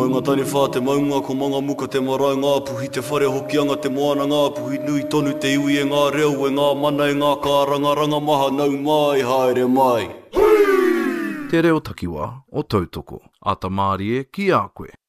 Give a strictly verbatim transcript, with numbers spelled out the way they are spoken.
Maunga tani whā te maunga ko manga muka te marae ngā puhi te whare hoki anga te moana ngā puhi nui tonu te iwi e ngā reo e ngā mana e ngā kāranga ranga maha nau mai haere mai. Te reo takiwa o Tautoko, a ta Mārie ki a koe.